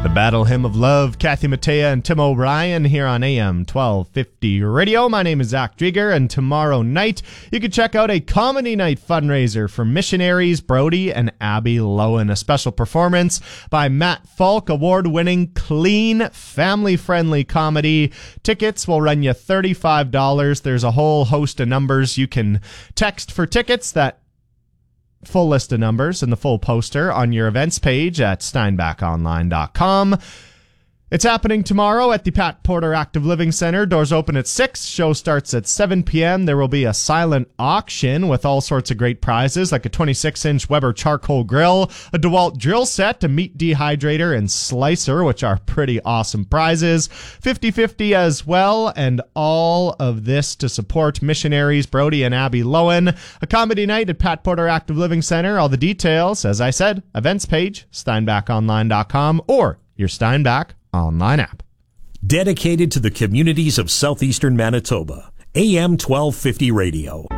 The Battle Hymn of Love, Kathy Mattea and Tim O'Brien here on AM 1250 Radio. My name is Zach Drieger, and tomorrow night you can check out a comedy night fundraiser for missionaries Brody and Abby Lowen. A special performance by Matt Falk, award-winning, clean, family-friendly comedy. Tickets will run you $35. There's a whole host of numbers you can text for tickets. That full list of numbers and the full poster on your events page at steinbachonline.com. It's happening tomorrow at the Pat Porter Active Living Center. Doors open at 6. Show starts at 7 p.m. There will be a silent auction with all sorts of great prizes, like a 26-inch Weber charcoal grill, a DeWalt drill set, a meat dehydrator, and slicer, which are pretty awesome prizes. 50-50 as well, and all of this to support missionaries Brody and Abby Lowen. A comedy night at Pat Porter Active Living Center. All the details, as I said, events page, steinbachonline.com, or your Steinbach Online app. Dedicated to the communities of southeastern Manitoba. AM 1250 Radio.